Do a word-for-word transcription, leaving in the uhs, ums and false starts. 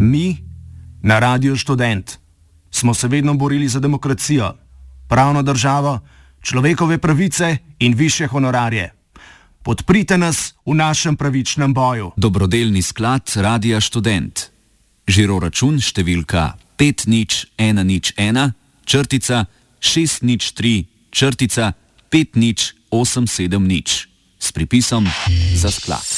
Mi, na Radiu Študent, smo se vedno borili za demokracijo, pravno državo, človekove pravice in višje honorarje. Podprite nas v našem pravičnem boju. Dobrodelni sklad Radia Študent. Žiroračun številka pet nič ena nič ena, črtica šest nič tri, črtica pet nič osem sedem nič. S pripisom za sklad.